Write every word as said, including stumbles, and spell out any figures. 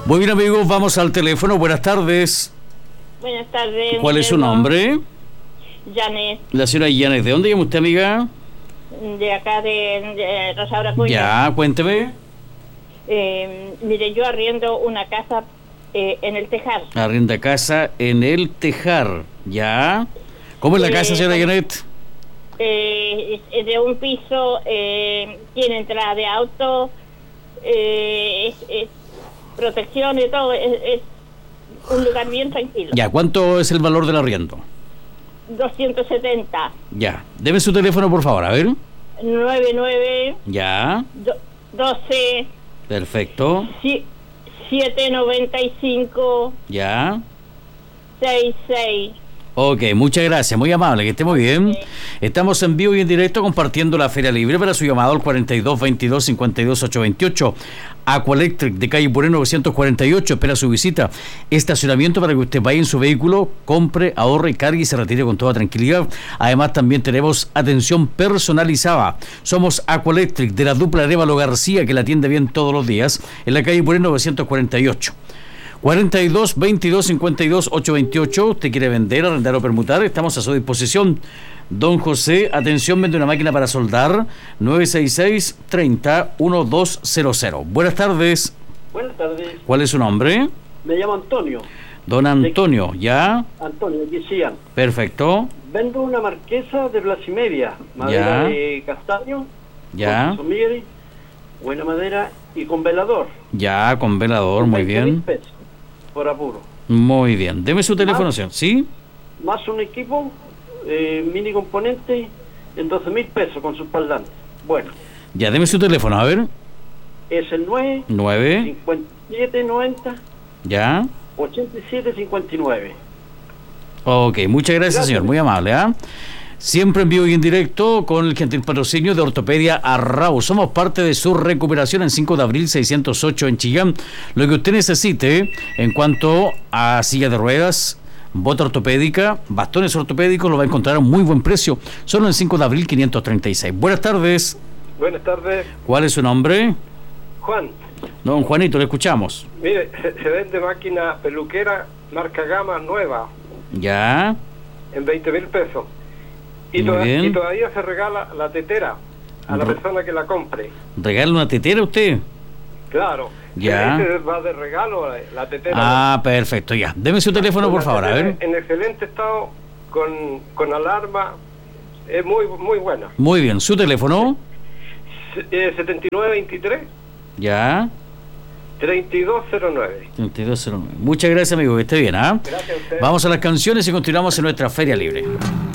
Muy bien, amigos, vamos al teléfono. Buenas tardes. Buenas tardes. ¿Cuál es su nombre? Janet. La señora Janet. ¿De dónde llama usted, amiga? De acá de, de Rosaura Cuya. Ya, cuénteme. Eh, mire, yo arriendo una casa eh, en el Tejar. Arrienda casa en el Tejar. Ya. ¿Cómo es la Eh, casa, señora Janet? Eh, es de un piso, eh, tiene entrada de auto, eh, es, es protección y todo, es, es un lugar bien tranquilo. Ya, ¿cuánto es el valor del arriendo? doscientos setenta. Ya, deme su teléfono, por favor, a ver. noventa y nueve. Ya. doce. Perfecto. siete noventa y cinco. Ya. sesenta y seis. Ok, muchas gracias, muy amable, que esté muy bien. Sí. Estamos en vivo y en directo compartiendo la Feria Libre. Para su llamado al cuarenta y dos veintidós cincuenta y dos ochocientos veintiocho. Aqualectric de calle Puré novecientos cuarenta y ocho. Espera su visita. Estacionamiento para que usted vaya en su vehículo, compre, ahorre, cargue y se retire con toda tranquilidad. Además, también tenemos atención personalizada. Somos Aqualectric de la dupla Arévalo García, que la atiende bien todos los días, en la calle Puré novecientos cuarenta y ocho. cuarenta y dos veintidós cincuenta y dos ochocientos veintiocho. ¿Usted quiere vender, arrendar o permutar? Estamos a su disposición. Don José, atención, vende una máquina para soldar. nueve seis seis, treinta, doce. Buenas tardes. Buenas tardes. ¿Cuál es su nombre? Me llamo Antonio. Don Antonio, ¿ya? Antonio, aquí sigan. Perfecto. Vendo una marquesa de Blasimedia, madera Ya. de castaño, Ya. con sumire, buena madera y con velador. Ya, con velador, muy veinte mil bien. pesos, por apuro. Muy bien. Deme su teléfono, Ah. señor. ¿Sí? Más un equipo, eh, mini componente, en doce mil pesos con sus parlantes. Bueno, Ya, deme su teléfono, a ver. es el nueve, nueve. cincuenta y siete, noventa, Ya. ochenta y siete, cincuenta y nueve. Ok, muchas gracias, Gracias. señor. Muy amable, ¿ah? Siempre en vivo y en directo con el gentil patrocinio de Ortopedia Arrau. Somos parte de su recuperación en cinco de abril seiscientos ocho en Chillán. Lo que usted necesite en cuanto a silla de ruedas, bota ortopédica, bastones ortopédicos, lo va a encontrar a un muy buen precio. Solo en cinco de abril quinientos treinta y seis. Buenas tardes. Buenas tardes, ¿Cuál es su nombre? Juan. Don Juanito, le escuchamos. Mire, se, se vende máquina peluquera marca Gama nueva Ya. en veinte mil pesos. Y, Muy toda- bien. y todavía se regala la tetera a la Re- persona que la compre. ¿Regala una tetera usted? Claro. Ya. Ese va de regalo la, la tetera. Ah, perfecto, ya. Deme su teléfono, por Una favor, a tetera ver. En excelente estado, con, con alarma, es muy muy buena. Muy bien, su teléfono. Se- eh, setenta y nueve veintitrés, Ya. treinta y dos cero nueve. treinta y dos cero nueve. Muchas gracias, amigo, que esté bien, ¿ah? Gracias a usted. Vamos a las canciones y continuamos en nuestra Feria Libre.